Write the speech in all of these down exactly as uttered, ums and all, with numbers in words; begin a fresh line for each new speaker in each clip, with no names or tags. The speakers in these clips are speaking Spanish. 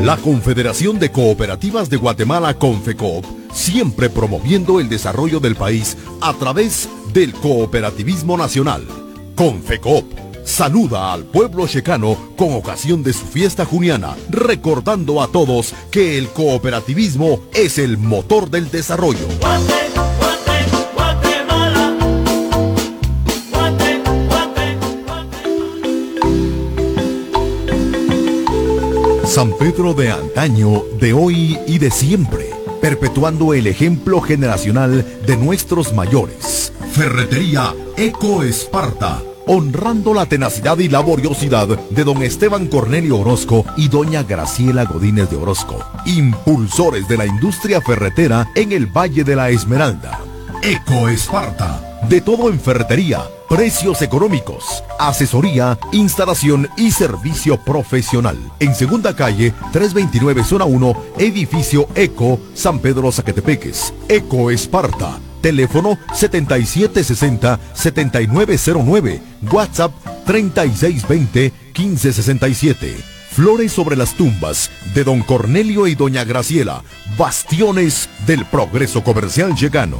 La Confederación de Cooperativas de Guatemala, Confecoop, siempre promoviendo el desarrollo del país a través del cooperativismo nacional. Confecoop saluda al pueblo checano con ocasión de su fiesta juniana, recordando a todos que el cooperativismo es el motor del desarrollo. San Pedro de antaño, de hoy y de siempre, perpetuando el ejemplo generacional de nuestros mayores. Ferretería Eco Esparta, honrando la tenacidad y laboriosidad de don Esteban Cornelio Orozco y doña Graciela Godínez de Orozco, impulsores de la industria ferretera en el Valle de la Esmeralda. Eco Esparta, de todo en ferretería, precios económicos, asesoría, instalación y servicio profesional. En Segunda Calle, trescientos veintinueve, Zona uno, Edificio Eco, San Pedro Zacatepeques. Eco Esparta, teléfono setenta y siete sesenta, setenta y nueve cero nueve, WhatsApp treinta y seis veinte, quince sesenta y siete. Flores sobre las tumbas de don Cornelio y doña Graciela, bastiones del progreso comercial checano.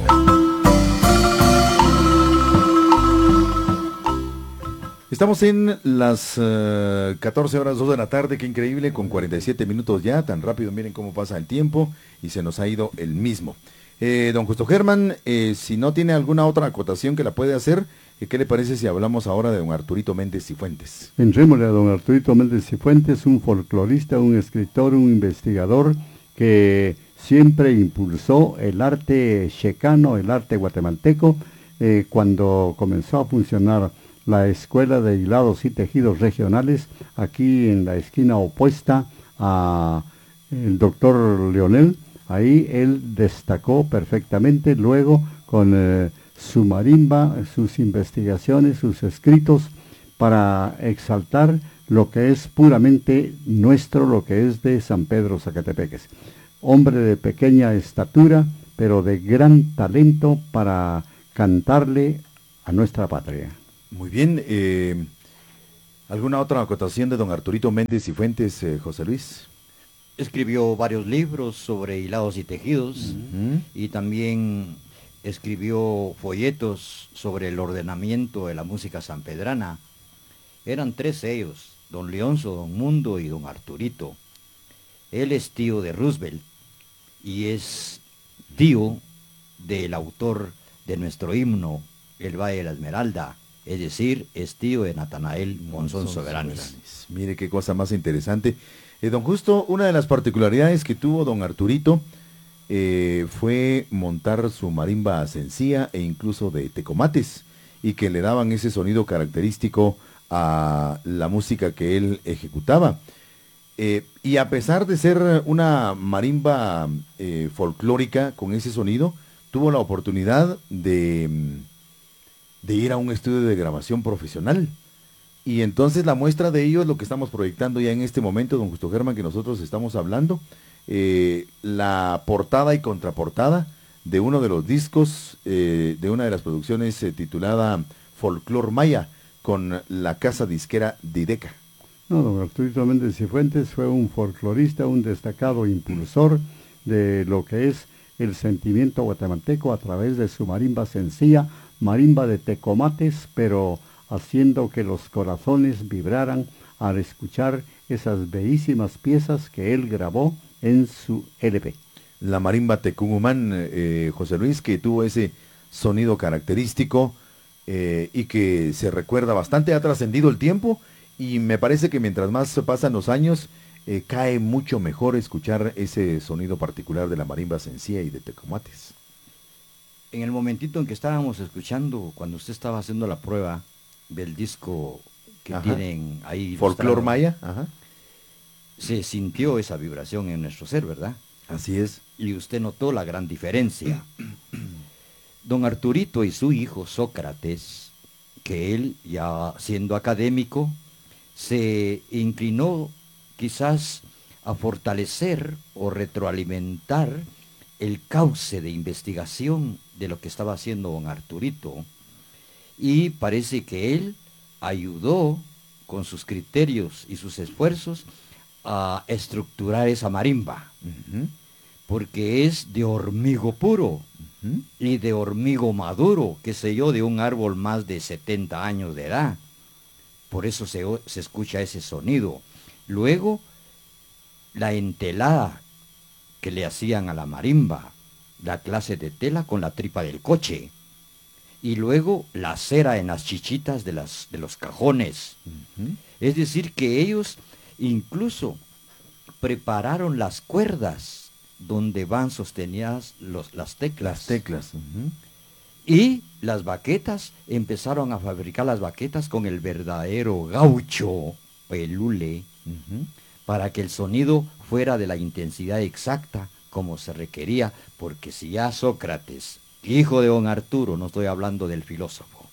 Estamos en las uh, catorce horas dos de la tarde, qué increíble, con cuarenta y siete minutos ya, tan rápido, miren cómo pasa el tiempo y se nos ha ido el mismo. Eh, don Justo Germán, eh, si no tiene alguna otra acotación que la puede hacer, eh, ¿qué le parece si hablamos ahora de don Arturito Méndez Cifuentes?
Entrémosle a don Arturito Méndez Cifuentes, un folclorista, un escritor, un investigador que siempre impulsó el arte checano, el arte guatemalteco, eh, cuando comenzó a funcionar la Escuela de Hilados y Tejidos Regionales, aquí en la esquina opuesta a el doctor Leonel. Ahí él destacó perfectamente, luego con eh, su marimba, sus investigaciones, sus escritos, para exaltar lo que es puramente nuestro, lo que es de San Pedro Zacatepeques. Hombre de pequeña estatura, pero de gran talento para cantarle a nuestra patria.
Muy bien, eh, ¿alguna otra acotación de don Arturito Méndez Cifuentes, eh, José Luis?
Escribió varios libros sobre hilados y tejidos,
Uh-huh.
y también escribió folletos sobre el ordenamiento de la música sanpedrana. Eran tres ellos, don Leonzo, don Mundo y don Arturito. Él es tío de Roosevelt y es tío del autor de nuestro himno, El Valle de la Esmeralda. Es decir, es tío de Natanael Monzón Soberanis.
Soberanis. Mire qué cosa más interesante. Eh, don Justo, una de las particularidades que tuvo don Arturito eh, fue montar su marimba sencilla e incluso de tecomates, y que le daban ese sonido característico a la música que él ejecutaba. Eh, y a pesar de ser una marimba eh, folclórica con ese sonido, tuvo la oportunidad de... de ir a un estudio de grabación profesional. Y entonces la muestra de ello es lo que estamos proyectando ya en este momento, don Justo Germán, que nosotros estamos hablando. Eh, la portada y contraportada de uno de los discos, eh, de una de las producciones eh, titulada Folclor Maya, con la casa disquera Dideca.
No, don Arturito Méndez Cifuentes fue un folclorista, un destacado impulsor de lo que es el sentimiento guatemalteco a través de su marimba sencilla, marimba de tecomates, pero haciendo que los corazones vibraran al escuchar esas bellísimas piezas que él grabó en su L P.
La marimba Tecumumán, eh, José Luis, que tuvo ese sonido característico eh, y que se recuerda bastante, ha trascendido el tiempo, y me parece que mientras más pasan los años, eh, cae mucho mejor escuchar ese sonido particular de la marimba sencilla y de tecomates.
En el momentito en que estábamos escuchando, cuando usted estaba haciendo la prueba del disco que
Ajá.
tienen ahí,
Folclor
ilustrado,
Maya, ajá.
se sintió esa vibración en nuestro ser, ¿verdad?
Así es.
Y usted notó la gran diferencia. Don Arturito y su hijo Sócrates, que él, ya siendo académico, se inclinó quizás a fortalecer o retroalimentar el cauce de investigación de lo que estaba haciendo don Arturito, y parece que él ayudó con sus criterios y sus esfuerzos a estructurar esa marimba,
Ujú,
porque es de hormigo puro
ujú.
y de hormigo maduro, qué sé yo, de un árbol más de setenta años de edad. Por eso se, o- se escucha ese sonido. Luego, la entelada que le hacían a la marimba, la clase de tela con la tripa del coche. Y luego la cera en las chichitas de, las, de los cajones.
Ujú.
Es decir, que ellos incluso prepararon las cuerdas donde van sostenidas los, las teclas.
Las teclas. Ujú.
Y las baquetas, empezaron a fabricar las baquetas con el verdadero gaucho, pelule,
Ujú.
para que el sonido fuera de la intensidad exacta como se requería, porque si ya Sócrates, hijo de don Arturo, no estoy hablando del filósofo,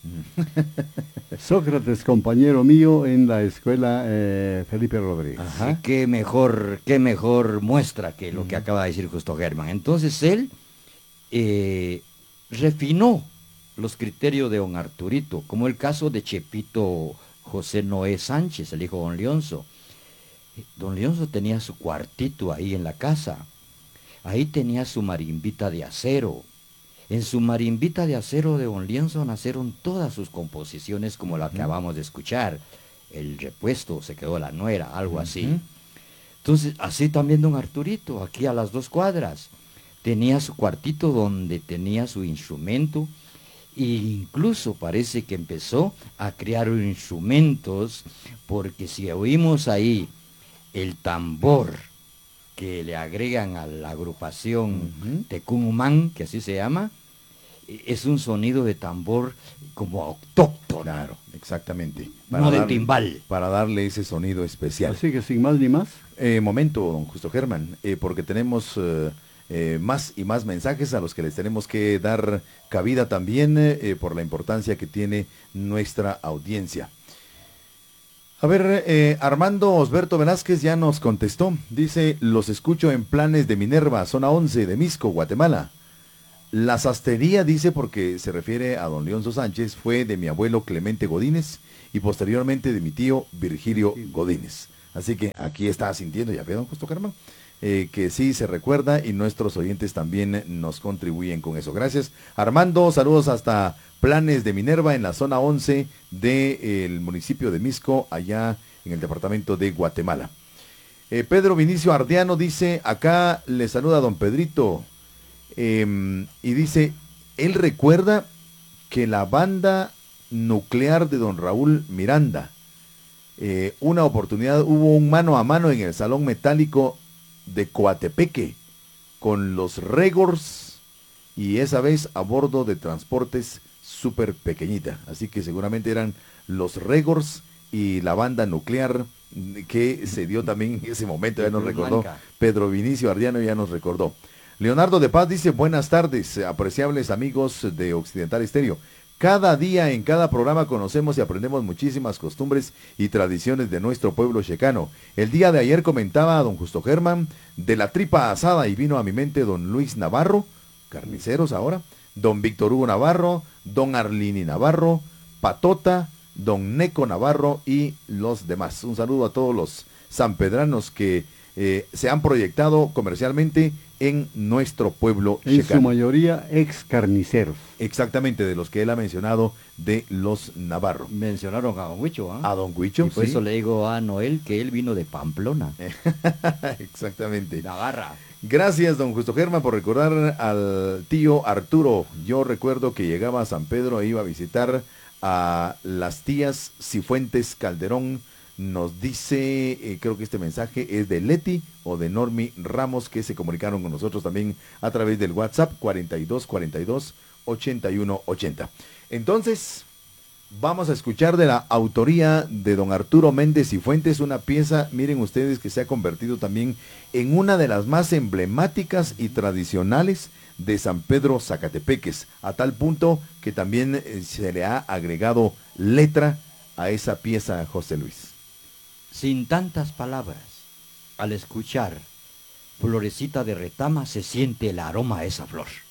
Sócrates, compañero mío en la escuela eh, Felipe Rodríguez.
Ajá.
sí, qué mejor, qué mejor muestra que lo que acaba de decir Justo Germán. Entonces él eh, refinó los criterios de don Arturito, como el caso de Chepito José Noé Sánchez, el hijo de don Leonzo. Don Leonzo tenía su cuartito ahí en la casa. Ahí tenía su marimbita de acero. En su marimbita de acero de don Leonzo nacieron todas sus composiciones como la que acabamos de escuchar. El repuesto, se quedó la nuera, algo así.
Ujú.
Entonces, así también don Arturito, aquí a las dos cuadras. Tenía su cuartito donde tenía su instrumento. E incluso parece que empezó a crear instrumentos, porque si oímos ahí el tambor que le agregan a la agrupación
Ujú.
Tecumumán, que así se llama, e- es un sonido de tambor como autóctono,
Claro, exactamente.
no de
darle-
timbal.
Para darle ese sonido especial.
Así que sin más ni más,
Eh, momento, don Justo Germán, eh, porque tenemos eh, eh, más y más mensajes a los que les tenemos que dar cabida también eh, por la importancia que tiene nuestra audiencia. A ver, eh, Armando Osberto Velázquez ya nos contestó. Dice, los escucho en Planes de Minerva, zona once de Misco, Guatemala. La sastrería, dice, porque se refiere a don Leonzo Sánchez, fue de mi abuelo Clemente Godínez y posteriormente de mi tío Virgilio Godínez. Así que aquí está sintiendo, ya ve, don Justo Germán, eh, que sí se recuerda y nuestros oyentes también nos contribuyen con eso. Gracias, Armando. Saludos hasta Planes de Minerva en la zona once del municipio de Misco, allá en el departamento de Guatemala. Eh, Pedro Vinicio Ardiano dice, acá le saluda don Pedrito. Eh, y dice, él recuerda que la banda nuclear de don Raúl Miranda, eh, una oportunidad hubo un mano a mano en el Salón Metálico de Coatepeque con los Regors y esa vez a bordo de transportes súper pequeñita. Así que seguramente eran los Regors y la banda nuclear que se dio también en ese momento, ya nos recordó. Pedro Vinicio Ardiano ya nos recordó. Leonardo de Paz dice, buenas tardes, apreciables amigos de Occidental Estéreo. Cada día en cada programa conocemos y aprendemos muchísimas costumbres y tradiciones de nuestro pueblo checano. El día de ayer comentaba a don Justo Germán de la tripa asada y vino a mi mente don Luis Navarro, carniceros ahora, don Víctor Hugo Navarro, don Arlini Navarro, Patota, don Neco Navarro y los demás. Un saludo a todos los sanpedranos que eh, se han proyectado comercialmente en nuestro pueblo
en
checano.
su mayoría ex carniceros.
Exactamente, de los que él ha mencionado, de los Navarro.
Mencionaron a don Huicho, ¿ah?
A don Huicho,
Y por
sí.
eso le digo a Noel que él vino de Pamplona,
Exactamente.
Navarra.
Gracias, don Justo Germán, por recordar al tío Arturo. Yo recuerdo que llegaba a San Pedro e iba a visitar a las tías Cifuentes Calderón. Nos dice, eh, creo que este mensaje es de Leti o de Normi Ramos, que se comunicaron con nosotros también a través del WhatsApp cuarenta y dos cuarenta y dos ochenta y uno ochenta. Entonces, vamos a escuchar de la autoría de don Arturo Méndez Cifuentes, una pieza, miren ustedes, que se ha convertido también en una de las más emblemáticas y tradicionales de San Pedro Zacatepeques, a tal punto que también eh, se le ha agregado letra a esa pieza, José Luis.
Sin tantas palabras, al escuchar Florecita de Retama se siente el aroma a esa flor.